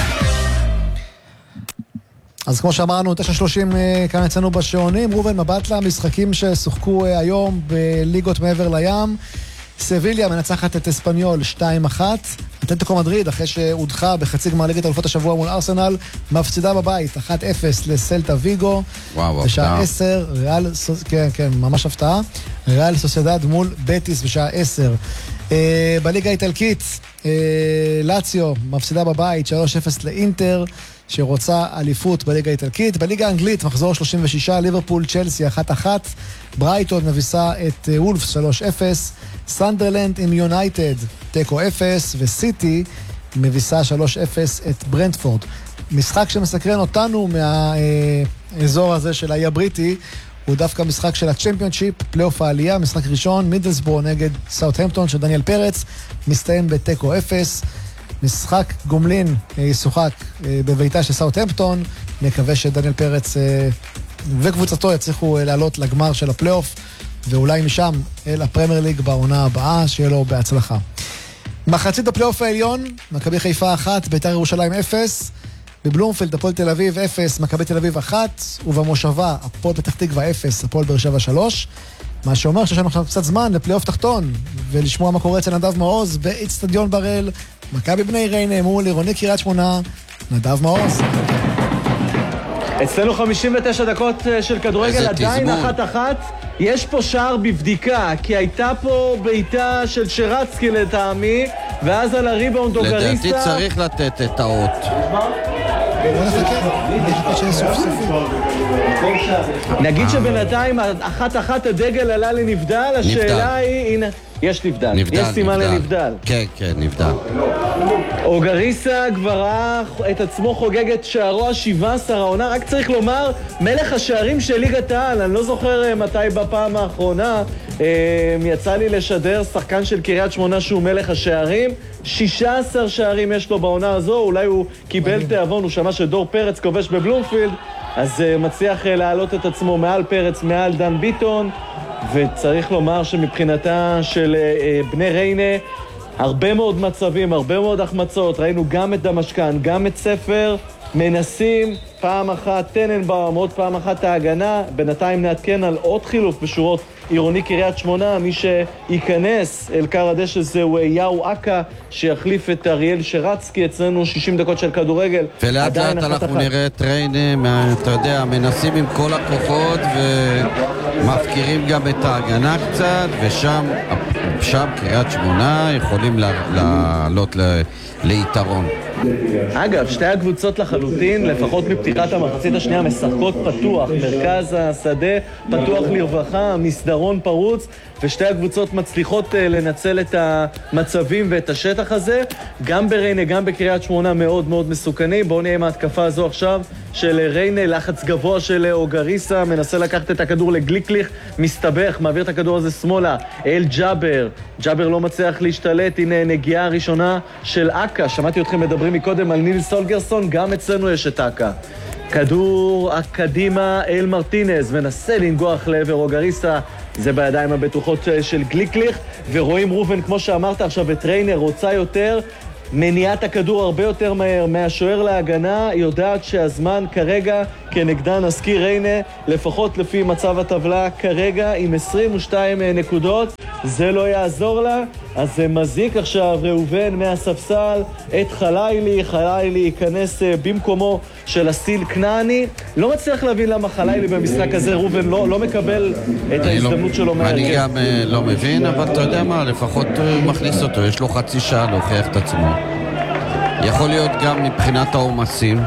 אז כמו שאמרנו, תשע שלושים כאן אצלנו בשעונים. ראובן, מבט למשחקים ששוחקו היום בליגות מעבר לים. סביליה מנצחת את אספניול שתיים אחת. אתלטיקו מדריד, אחרי שהודחה בחצי גמר ליגת אלופות השבוע מול ארסנל, מפסידה בבית אחת אפס לסלטה ויגו. וואו, בשעה הפתעה. עשר, ריאל, כן, כן, ממש הפתעה. ריאל סוסיידד מול בטיס בשעה עשר. אה, בליגה האיטלקית, אה, לאציו מפסידה בבית שלוש אפס לאינטר, שרוצה אליפות בליגה האיטלקית. בליגה האנגלית, מחזור שלושים ושש, ליברפול, צ'לסי אחת אחת. ברייטון מביסה את אה, וולפס שלוש אפס. סנדרלנד עם יונייטד, טקו אפס, וסיטי מביסה שלוש אפס את ברנטפורד. משחק שמסקרן אותנו מהאזור הזה של האי הבריטי, הוא דווקא משחק של הצ'מפיונשיפ, פלייאוף העלייה, משחק ראשון, מידלסבורו נגד סאות'המפטון של דניאל פרץ, מסתיים בטקו אפס. משחק גומלין ישוחק בביתה של סאות'המפטון, נקווה שדניאל פרץ וקבוצתו יצליחו לעלות לגמר של הפלייאוף, ואולי משם אל הפרמייר ליג בעונה הבאה, שיהיה לו בהצלחה. מחצית הפלייאוף העליון, מכבי חיפה אחת, בית"ר ירושלים אפס, בבלומפילד הפועל תל אביב אפס, מכבי תל אביב אחת, ובמושבה הפועל פתח תקווה אפס, הפועל באר שבע שלוש, מה שאומר שיש לנו עכשיו קצת זמן לפלייאוף תחתון, ולשמוע מה קורה אצל נדב מעוז באצטדיון בראל, מכבי בני ריינה מול עירוני קריית שמונה. נדב מעוז. אצלנו חמישים ותשע דקות של כדורגל, איזה עדיין תזמון. אחת אחת. יש פה שער בבדיקה, כי הייתה פה בעיטה של שרצקי לטעמי, ואז על הריבאונד אוגריסה. לדעתי צריך לתת את האות. בוא נחכה, נחכה שיש סוף סופי. נגיד שבינתיים אחת אחת הדגל עלה לנבדל, השאלה היא, הנה, יש נבדל, נבדל, יש סימן נבדל. לנבדל. כן, כן, נבדל. אוגריסה כבר ראה את עצמו חוגג את שערו ה-שבע עשרה העונה, רק צריך לומר, מלך השערים של ליגת העל, אני לא זוכר מתי בפעם האחרונה, יצא לי לשדר שחקן של קריית שמונה שהוא מלך השערים, שישה עשר שערים יש לו בעונה הזו, אולי הוא קיבל תיאבון, הוא שמע שדור פרץ כובש בבלומפילד, אז מצליח להעלות את עצמו מעל פרץ, מעל דן ביטון, וצריך לומר שמבחינתה של בני ריינה, הרבה מאוד מצבים, הרבה מאוד החמצות, ראינו גם את דמשקן, גם את ספר, מנסים פעם אחת טננבאום, עוד פעם אחת ההגנה, בינתיים נעדכן על עוד חילוף בשורות עירוני קריית שמונה, מי שייכנס אל קר הדשא זהו יאו אקה, שיחליף את אריאל שרצקי, אצלנו שישים דקות של כדורגל. ולאט לאט אנחנו נראה את ריינה, אתה יודע, מנסים עם כל הכוחות ומפקירים גם את ההגנה קצת, ושם שם קריית שמונה יכולים לעלות ליתרון. אגב, שתי הקבוצות לחלוטין, לפחות מפתיחת המחצית השנייה, משחקות פתוח, מרכז השדה פתוח לרווחה, מסדרון פרוץ, ושתי הקבוצות מצליחות לנצל את המצבים ואת השטח הזה, גם בריינה, גם בקריית שמונה מאוד מאוד מסוכנים. בואו נהיה עם ההתקפה הזו עכשיו של ריינה, לחץ גבוה של אוגריסה, מנסה לקחת את הכדור לגליקליך, מסתבך, מעביר את הכדור הזה שמאלה, אל ג'אבר, ג'אבר לא מצליח להשתלט, הנה נגיעה הראשונה של אקה, שמעתי אתכם מדברים מקודם על ניל סולגרסון, גם אצלנו יש את אקה. כדור הקדימה אל מרטינז, מנסה לנגוח לעבר אוגריסה, זה בידיים הבטוחות של גליקליך, ורואים רובן, כמו שאמרת עכשיו, את ריינר רוצה יותר, מניעת הכדור הרבה יותר מהר, מהשוער להגנה, היא יודעת שהזמן כרגע כנגדה, נזכיר ריינה, לפחות לפי מצב הטבלה כרגע, עם עשרים ושתיים נקודות, זה לא יעזור לה, אז זה מזיק עכשיו ראובן מהספסל את חלילי, חלילי ייכנס במקומו של אסיל כנעני, לא מצליח להבין למה חלילי במשחק הזה, ראובן לא, לא מקבל את ההזדמנות שלו מהרכב. אני גם לא מבין, אבל אתה יודע מה, לפחות מכניס אותו, יש לו חצי שעה להוכיח את עצמו. יכול להיות גם מבחינת העומסים.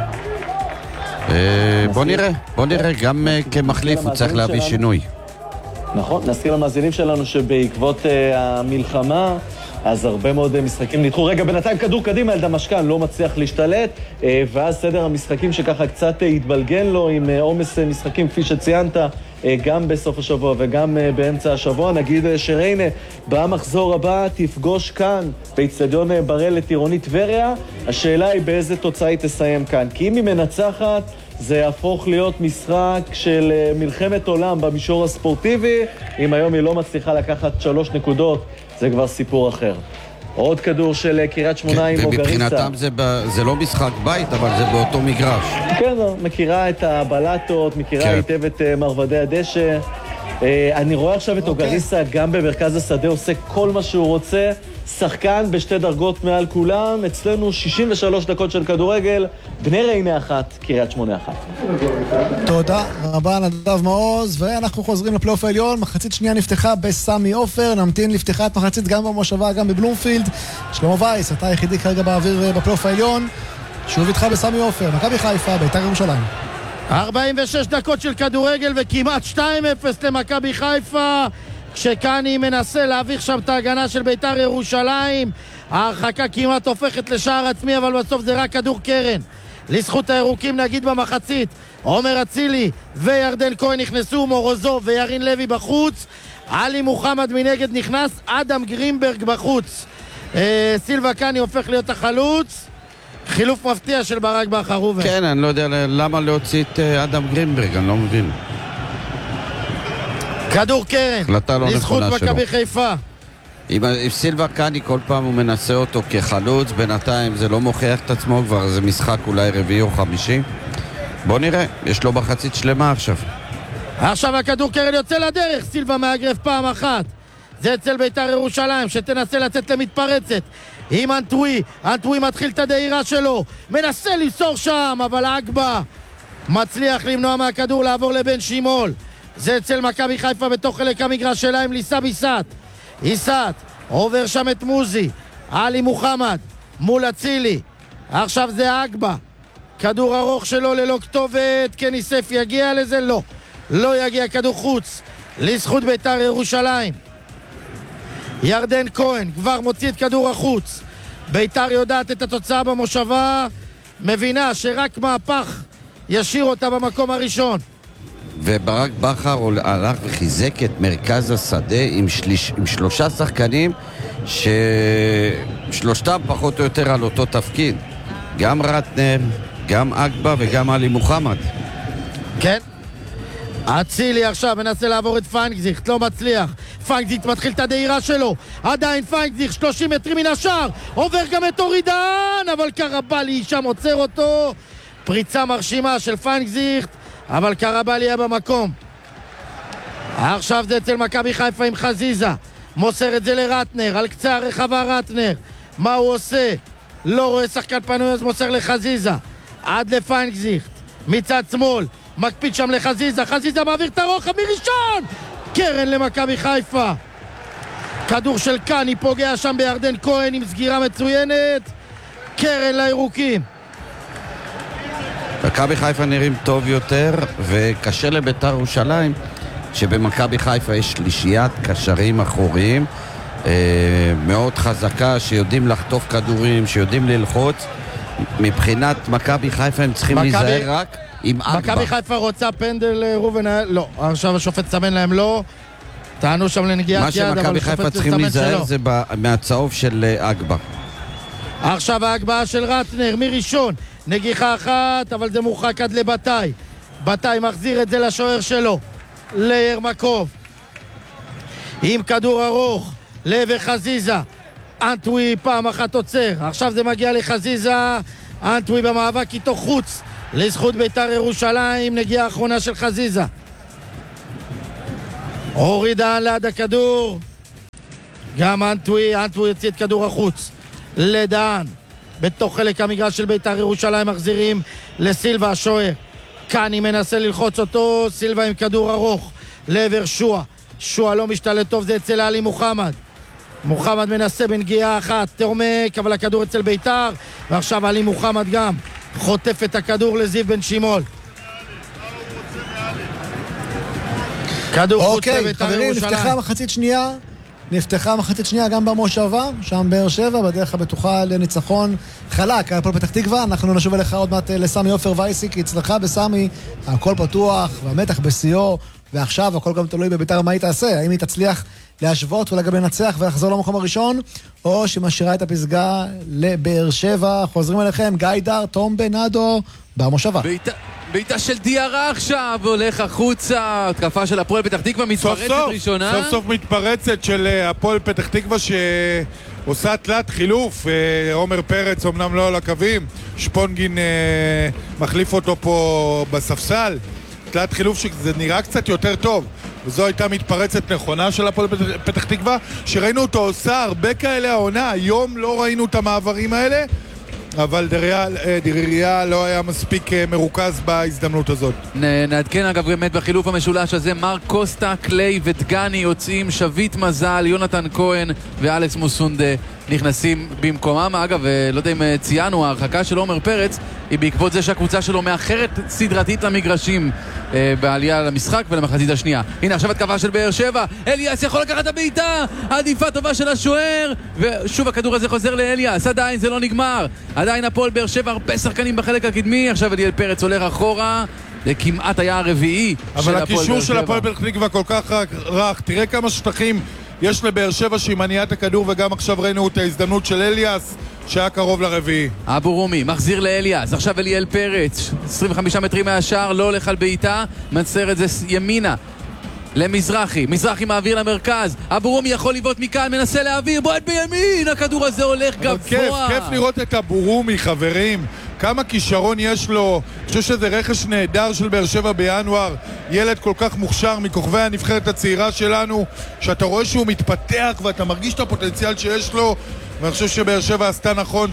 בוא נראה, בוא נראה, גם כמחליף הוא צריך להביא שינוי. נכון, נזכיר למאזינים שלנו שבעקבות uh, המלחמה, אז הרבה מאוד uh, משחקים נדחו. רגע, בינתיים כדור קדימה, אלדה משכן לא מצליח להשתלט, uh, ואז סדר המשחקים שככה קצת uh, התבלגן לו עם uh, עומס uh, משחקים, כפי שציינת, uh, גם בסוף השבוע וגם uh, באמצע השבוע. נגיד uh, שריינה במחזור הבא תפגוש כאן, באצטדיון uh, ברלת עירוני טבריה. השאלה היא באיזה תוצאה היא תסיים כאן, כי אם היא מנצחת, זה יהפוך להיות משחק של מלחמת עולם במישור הספורטיבי. אם היום היא לא מצליחה לקחת שלוש נקודות, זה כבר סיפור אחר. עוד כדור של קריית שמונה עם אוגריסה. ומבחינתם זה, ב... זה לא משחק בית, אבל זה באותו מגרש. כן, מכירה את הבלטות, מכירה כן. היטב את מרבדי הדשא. אני רואה עכשיו את אוגריסה גם במרכז השדה, עושה כל מה שהוא רוצה. שחקן בשתי דרגות מעל כולם, אצלנו שישים ושלוש דקות של כדורגל, בני ריינה אחת, קריית שמונה אחת. תודה רבה נדב מעוז, ואנחנו חוזרים לפלייאוף העליון. מחצית שנייה נפתחה בסמי עופר, נמתין לפתיחת מחצית גם במושבה, גם בבלומפילד. שלמה וייס, אתה היחידי כרגע באוויר בפלייאוף העליון, שוב איתך בסמי עופר, מכבי חיפה, בית"ר ירושלים. ארבעים ושש דקות של כדורגל וכמעט שתיים אפס למכבי חיפה, כשקני מנסה להביך שם את ההגנה של בית"ר ירושלים. ההרחקה כמעט הופכת לשער עצמי, אבל בסוף זה רק כדור קרן. לזכות הירוקים נגיד במחצית, עומר אצילי וירדן כהן נכנסו, מורוזוב וירין לוי בחוץ, עלי מוחמד מנגד נכנס, אדם גרינברג בחוץ. אה, סילבה קני הופך להיות החלוץ. חילוף מפתיע של ברק בכר. ראובן. כן, אני לא יודע למה להוציא את אדם גרינברג, אני לא מבין. כדור קרן, לא לזכות מכבי חיפה. אם סילבה קני כל פעם הוא מנסה אותו כחלוץ, בינתיים זה לא מוכיח את עצמו, כבר זה משחק אולי רביעי או חמישי. בוא נראה, יש לו מחצית שלמה עכשיו. עכשיו הכדור קרן יוצא לדרך, סילבה מאגרף פעם אחת. זה אצל בית"ר ירושלים שתנסה לצאת למתפרצת עם אנטווי, אנטווי מתחיל את הדהירה שלו, מנסה למסור שם, אבל אגבה מצליח למנוע מהכדור לעבור לבן שימול. זה אצל מכבי חיפה בתוך חלק המגרש שלה עם ליסה ביסת. איסת עובר שם את מוזי, עלי מוחמד מול אצילי, עכשיו זה אגבה, כדור ארוך שלו ללא כתובת, כניסף יגיע לזה? לא, לא יגיע, כדור חוץ לזכות בית"ר ירושלים. ירדן כהן כבר מוציא את כדור החוץ. בית"ר יודעת את התוצאה במושבה, מבינה שרק מהפך ישאיר אותה במקום הראשון. וברק בכר הלך וחיזק את מרכז השדה עם, שליש, עם שלושה שחקנים ששלושתם פחות או יותר על אותו תפקיד, גם רטנר, גם אגבה וגם עלי מוחמד. כן, אצילי עכשיו מנסה לעבור את פיינגזיכט, לא מצליח. פיינגזיכט מתחיל את הדהירה שלו, עדיין פיינגזיכט שלושים מטרים מן השאר, עובר גם את אורידן, אבל קרבלי שם עוצר אותו. פריצה מרשימה של פיינגזיכט, אבל קרבלי היה במקום. עכשיו זה אצל מכבי חיפה עם חזיזה, מוסר את זה לרטנר, על קצה הרחבה רטנר, מה הוא עושה? לא רואה שחקן פנוי, אז מוסר לחזיזה עד לפיינגזיכט מצד שמאל, מקפיד שם לחזיזה, חזיזה מעביר את הרוחב מראשון, קרן למכבי חיפה. כדור של קני פוגע שם בירדן כהן עם סגירה מצוינת, קרן לירוקים. מכבי חיפה נראים טוב יותר, וקשה לבית"ר ירושלים שבמכבי חיפה יש שלישיית קשרים אחוריים אה, מאוד חזקה, שיודעים לחטוף כדורים, שיודעים ללחוץ. מבחינת מכבי חיפה הם צריכים מכבי... להיזהר רק עם אגבה. מכבי חיפה רוצה פנדל ראובן, לא, עכשיו השופט סמן להם לא, טענו שם לנגיעת יד, אבל השופט סמן שלו. מה שמכבי חיפה צריכים להיזהר זה מהצהוב של אגבה. עכשיו ההגבהה של רטנר מראשון, נגיחה אחת, אבל זה מורחק עד לבטאי. בטאי מחזיר את זה לשוער שלו, לירמקוב. עם כדור ארוך לעבר חזיזה. אנטווי פעם אחת עוצר, עכשיו זה מגיע לחזיזה. אנטווי במאבק איתו חוץ לזכות בית"ר ירושלים. נגיעה האחרונה של חזיזה. אורי דהן ליד הכדור, גם אנטווי, אנטווי יוציא את כדור החוץ לדהן בתוך חלק המגרש של בית"ר ירושלים. מחזירים לסילבה השוער. קני מנסה ללחוץ אותו, סילבה עם כדור ארוך לעבר שועה. שועה לא משתלט טוב, זה אצל עלי מוחמד. מוחמד מנסה בנגיעה אחת תעומק, אבל הכדור אצל בית"ר, ועכשיו עלי מוחמד גם חוטף את הכדור לזיו בן שימול. כדור חוץ לבית"ר ירושלים. אוקיי, חברים, נפתחה מחצית שנייה. נפתחה מחצית שנייה גם במושבה, שם באר שבע, בדרך הבטוחה לניצחון חלק, על הפועל פתח תקווה. אנחנו נשוב אליך עוד מעט לסמי עופר וייסיק, אצלך בסמי, הכל פתוח, והמתח בשיאו, ועכשיו הכל גם תלוי בבית"ר מה היא תעשה, האם היא תצליח להשוות ולגבי לנצח ולחזור למקום הראשון, או שמשאירה את הפסגה לבאר שבע. חוזרים אליכם, גיידר, תום בנאדו, במושבה. בעיטה של דיארה עכשיו, הולך החוצה, התקפה של הפועל פתח תקווה, מתפרצת ראשונה. סוף סוף מתפרצת של הפועל פתח תקווה שעושה תלת חילוף. עומר פרץ אמנם לא על הקווים, שפונגין מחליף אותו פה בספסל. תלת חילוף שזה נראה קצת יותר טוב, וזו הייתה מתפרצת נכונה של הפועל פתח תקווה, שראינו אותו עושה הרבה כאלה העונה. היום לא ראינו את המעברים האלה, אבל דריה לא היה מספיק מרוכז בהזדמנות הזאת. נעדכן אגב באמת בחילוף המשולש הזה, מרק קוסטה, קליי ודגני יוצאים, שביט מזל, יונתן כהן ואלכס מוסונדה נכנסים במקומם. אגב, לא יודע אם ציינו, ההרחקה של עומר פרץ היא בעקבות זה שהקבוצה שלו מאחרת סדרתית למגרשים בעלייה למשחק ולמחצית השנייה. הנה עכשיו התקפה של באר שבע, אליאס יכול לקחת את הבעיטה, עדיפה טובה של השוער, ושוב הכדור הזה חוזר לאליאס. עדיין זה לא נגמר, עדיין הפועל באר שבע, הרבה שחקנים בחלק הקדמי. עכשיו אליאל פרץ הולך אחורה, זה כמעט היה הרביעי של הפועל באר שבע. אבל הקישור של הפועל באר שבע כל כך רך, תראה כמה שטחים יש לבאר שבע שהיא מניעה את הכדור, וגם עכשיו ראינו את ההזדמנות של אליאס שהיה קרוב לרביעי. אבו רומי מחזיר לאליאס, עכשיו אליאל פרץ, עשרים וחמישה מטרים מהשאר, לא הולך על בעיטה, מצר את זה ימינה למזרחי, מזרחי מעביר למרכז, אבו רומי יכול לבעוט מכאן, מנסה להעביר, בועט בימין, הכדור הזה הולך גבוה. כיף, כיף לראות את אבו רומי, חברים, כמה כישרון יש לו. אני חושב שזה רכש נהדר של באר שבע בינואר, ילד כל כך מוכשר מכוכבי הנבחרת הצעירה שלנו, שאתה רואה שהוא מתפתח ואתה מרגיש את הפוטנציאל שיש לו, ואני חושב שבאר שבע עשתה נכון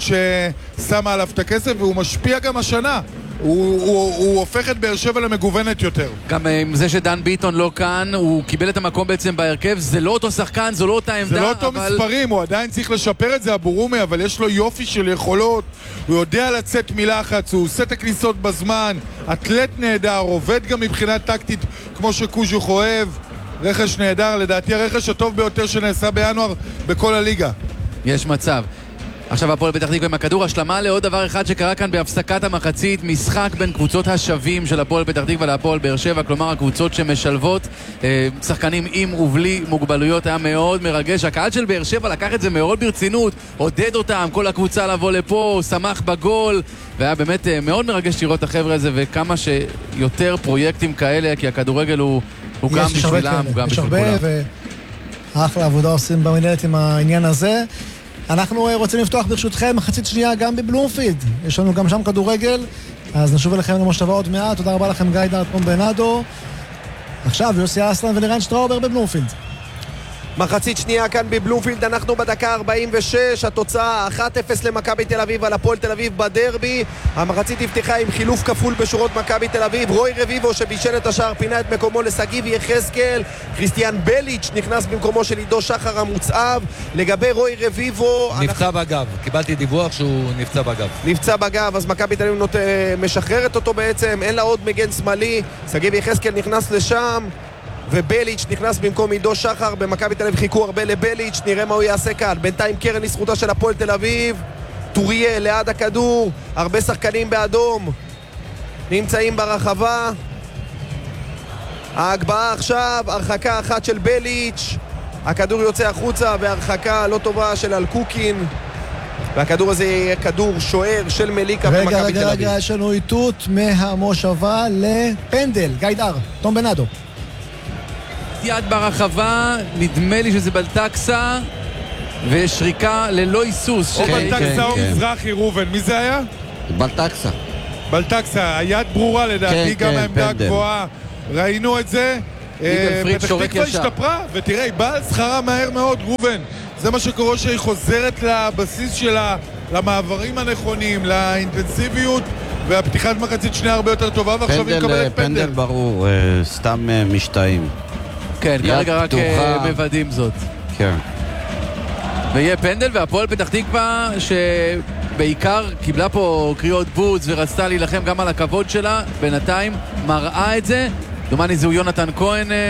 ששמה עליו את הכסף, והוא משפיע גם השנה. הוא, הוא, הוא הופך את באר שבע למגוונת יותר. גם עם זה שדן ביטון לא כאן, הוא קיבל את המקום בעצם בהרכב, זה לא אותו שחקן, זו לא אותה עמדה. זה לא אותו אבל... מספרים, הוא עדיין צריך לשפר את זה, אבו רומי, אבל יש לו יופי של יכולות, הוא יודע לצאת מלחץ, הוא עושה את הכניסות בזמן, אתלט נהדר, עובד גם מבחינה טקטית כמו שקוז'וך אוהב. רכש נהדר, לדעתי הרכש הטוב ביותר שנעשה בינואר בכל הליגה. יש מצב. עכשיו הפועל פתח תקווה עם הכדור, השלמה לעוד דבר אחד שקרה כאן בהפסקת המחצית, משחק בין קבוצות השווים של הפועל פתח תקווה להפועל באר שבע, כלומר הקבוצות שמשלבות אה, שחקנים עם ובלי מוגבלויות. היה מאוד מרגש, הקהל של באר שבע לקח את זה מאוד ברצינות, עודד אותם, כל הקבוצה לבוא לפה, שמח בגול, והיה באמת אה, מאוד מרגש לראות את החבר'ה הזה, וכמה שיותר פרויקטים כאלה, כי הכדורגל הוא, הוא גם בשבילם, הוא גם בשביל כולם. יש הרבה, ואחלה עבודה עושים במנהלת עם העניין הזה. אנחנו רוצים לפתוח ברשותכם מחצית שנייה גם בבלומפילד, יש לנו גם שם כדורגל, אז נשוב אליכם למושבה עוד מעט. תודה רבה לכם גיידר, תום בנאדו. עכשיו יוסי אסלן ולירן שטראובר בבלומפילד. מחצית שנייה כאן בבלומפילד, אנחנו בדקה ארבעים ושש, התוצאה אחת אפס למכבי תל אביב על הפועל תל אביב בדרבי. המחצית נפתחה עם חילוף כפול בשורות מכבי תל אביב, רוי רביבו שבישל את השער פינה את מקומו לסגיב יחזקאל, כריסטיאן בליץ' נכנס במקומו של עידו שחר המוצאב. לגבי רוי רביבו נפצע אנחנו... בגב, קיבלתי דיווח שהוא נפצע בגב נפצע בגב, אז מכבי תל אביב נות... משחררת אותו בעצם, אין לה עוד מגן שמאלי, סגיב יחזקאל נכנס לשם ובליץ' נכנס במקום עידו שחר. במכבי תל אביב חיכו הרבה לבליץ', נראה מה הוא יעשה כאן. בינתיים קרן לזכותה של הפועל תל אביב, טוריה ליד הכדור, הרבה שחקנים באדום נמצאים ברחבה. ההגבהה עכשיו, הרחקה אחת של בליץ', הכדור יוצא החוצה והרחקה לא טובה של אלקוקין, והכדור הזה יהיה כדור שוער של מליקה במכבי תל אביב. רגע, רגע, יש לנו איתות מהמושבה לפנדל. גיידר, תום בנאדו. יד ברחבה, נדמה לי שזה בלטקסה, ושריקה ללא היסוס. או ש- בלטקסה או כן. מזרחי, ראובן. מי זה היה? בלטקסה. בלטקסה. היד ברורה לדעתי, כן, גם כן, העמדה פנדל. גבוהה. ראינו את זה. יגאל פריד פתח שורק תקווה ישר. השתפרה, ותראה, היא באה על שכרה מהר מאוד, ראובן. זה מה שקורה שהיא חוזרת לבסיס שלה, למעברים הנכונים, לאינטנסיביות, והפתיחת מחצית שנייה הרבה יותר טובה, ועכשיו היא פנדל, מקבלת פנדל פנדל. ברור, אה, סתם אה, משתאים. כן, יד כרגע רק פתוחה. אה, מוודאים זאת. כן. ויהיה פנדל, והפועל פתח תקווה שבעיקר קיבלה פה קריאות בוז ורצתה להילחם גם על הכבוד שלה, בינתיים מראה את זה. דומני זהו יונתן כהן